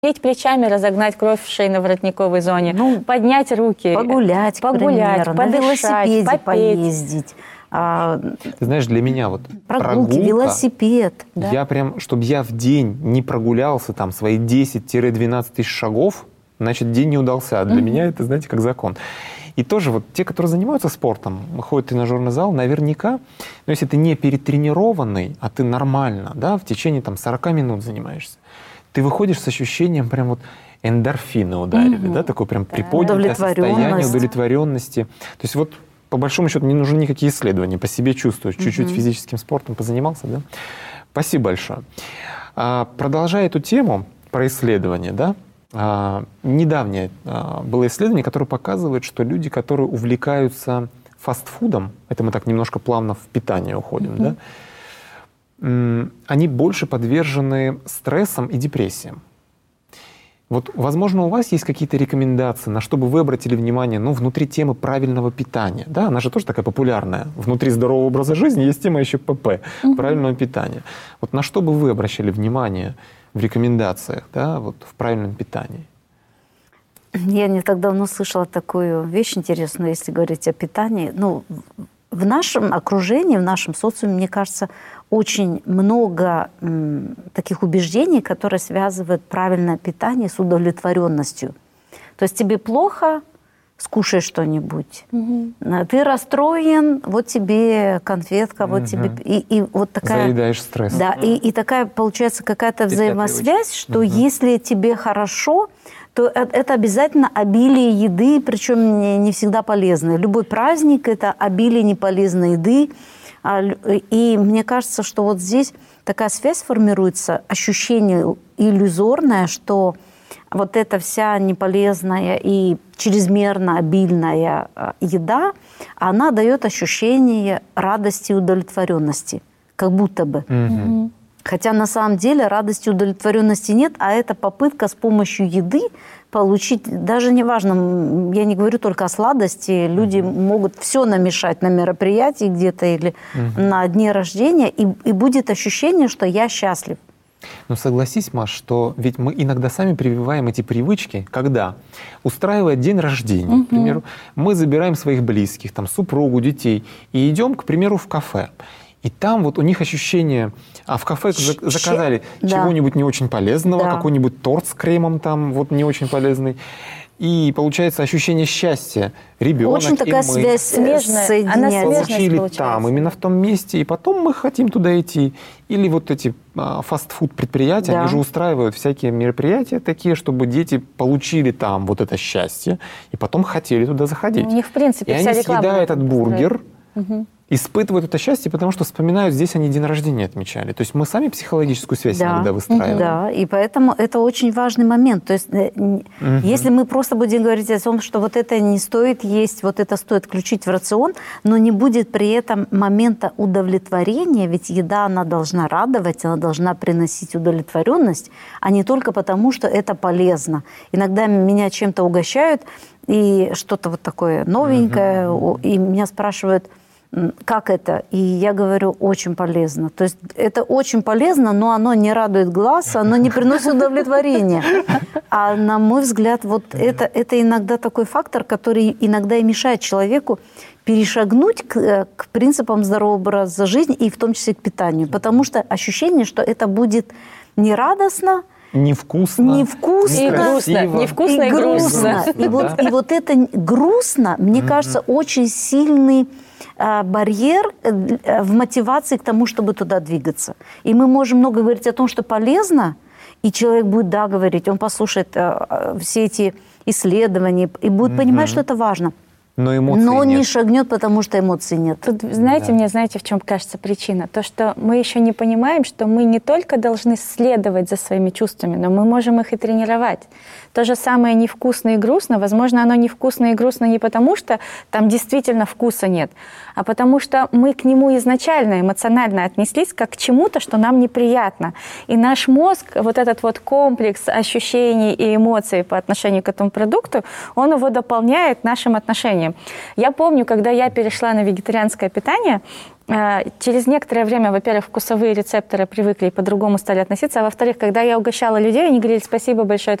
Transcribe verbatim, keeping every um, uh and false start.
плечами, разогнать кровь в шейно-воротниковой зоне, ну, поднять руки, погулять, погулять, примерно, подышать, на велосипеде попеть. Поездить. Ты знаешь, для меня вот прогулки, прогулка, велосипед. Да? Я прям, чтобы я в день не прогулялся там свои десять-двенадцать тысяч шагов, значит, день не удался. А для mm-hmm. меня это, знаете, как закон. И тоже вот те, которые занимаются спортом, ходят в тренажерный зал, наверняка, ну, если ты не перетренированный, а ты нормально, да, в течение там сорок минут занимаешься, ты выходишь с ощущением прям вот эндорфины ударили, mm-hmm. да, такое прям приподнятое состояние удовлетворенности. То есть вот по большому счету не нужны никакие исследования, по себе чувствуешь, mm-hmm. чуть-чуть физическим спортом позанимался, да. Спасибо большое. А, продолжая эту тему про исследования, да, а, недавнее а, было исследование, которое показывает, что люди, которые увлекаются фастфудом, это мы так немножко плавно в питание уходим, mm-hmm. да, они больше подвержены стрессам и депрессиям. Вот, возможно, у вас есть какие-то рекомендации, на что бы вы обратили внимание, ну, внутри темы правильного питания. Да, она же тоже такая популярная. Внутри здорового образа жизни есть тема еще ПП, угу. правильного питания. Вот на что бы вы обращали внимание в рекомендациях, да, вот в правильном питании? Я не так давно слышала такую вещь интересную, если говорить о питании. Ну, в нашем окружении, в нашем социуме, мне кажется, очень много м, таких убеждений, которые связывают правильное питание с удовлетворенностью. То есть тебе плохо, скушай что-нибудь. Угу. Ты расстроен, вот тебе конфетка, вот угу. тебе... И, и вот такая, заедаешь стресс. Да, и, и такая получается какая-то взаимосвязь, что угу. если тебе хорошо, то это обязательно обилие еды, причем не, не всегда полезное. Любой праздник – это обилие неполезной еды. И мне кажется, что вот здесь такая связь формируется, ощущение иллюзорное, что вот эта вся неполезная и чрезмерно обильная еда, она дает ощущение радости и удовлетворенности, как будто бы. Mm-hmm. Хотя на самом деле радости и удовлетворенности нет, а это попытка с помощью еды получить, даже не важно, я не говорю только о сладости, люди mm-hmm. могут все намешать на мероприятии где-то или mm-hmm. на дне рождения, и, и будет ощущение, что я счастлив. Ну согласись, Маш, что ведь мы иногда сами прививаем эти привычки, когда, устраивая день рождения, mm-hmm. к примеру, мы забираем своих близких, там, супругу, детей, и идем, к примеру, в кафе. И там вот у них ощущение, а в кафе заказали да. чего-нибудь не очень полезного, да. какой-нибудь торт с кремом там вот не очень полезный. И получается ощущение счастья. Ребенок очень такая и мы связь смежная. Она получили там, именно в том месте, и потом мы хотим туда идти. Или вот эти а, фастфуд-предприятия, да. они же устраивают всякие мероприятия такие, чтобы дети получили там вот это счастье, и потом хотели туда заходить. У них, в принципе, и вся они реклама съедают этот бургер, угу. испытывают это счастье, потому что вспоминают, здесь они день рождения отмечали. То есть мы сами психологическую связь да. иногда выстраиваем. Да, и поэтому это очень важный момент. То есть угу. если мы просто будем говорить о том, что вот это не стоит есть, вот это стоит включить в рацион, но не будет при этом момента удовлетворения, ведь еда, она должна радовать, она должна приносить удовлетворенность, а не только потому, что это полезно. Иногда меня чем-то угощают, и что-то вот такое новенькое, угу. и меня спрашивают, как это? И я говорю, очень полезно. То есть это очень полезно, но оно не радует глаз, оно не приносит удовлетворения. А на мой взгляд, вот это, это иногда такой фактор, который иногда и мешает человеку перешагнуть к, к принципам здорового образа жизни, и в том числе к питанию. Потому что ощущение, что это будет не радостно, невкусно, невкусно, и грустно, невкусно и, и грустно. И, вот, и вот это грустно, мне кажется, очень сильный барьер в мотивации к тому, чтобы туда двигаться. И мы можем много говорить о том, что полезно, и человек будет, да, говорить, он послушает все эти исследования и будет mm-hmm. понимать, что это важно. Но эмоций Но он нет. не шагнет, потому что эмоций нет. Тут, знаете, да. мне, знаете, в чем кажется причина? То, что мы еще не понимаем, что мы не только должны следовать за своими чувствами, но мы можем их и тренировать. То же самое невкусно и грустно, возможно, оно невкусно и грустно не потому, что там действительно вкуса нет, а потому что мы к нему изначально эмоционально отнеслись как к чему-то, что нам неприятно. И наш мозг, вот этот вот комплекс ощущений и эмоций по отношению к этому продукту, он его дополняет нашим отношением. Я помню, когда я перешла на вегетарианское питание, через некоторое время, во-первых, вкусовые рецепторы привыкли и по-другому стали относиться, а во-вторых, когда я угощала людей, они говорили: спасибо большое,